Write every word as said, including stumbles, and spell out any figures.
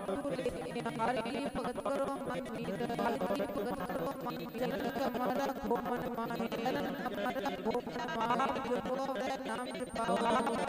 हरि भगत करो मन मीत हरि भगत करो मन चलन कमला को मन माहि चलन कमला को मन माहि जो वे नाम पावा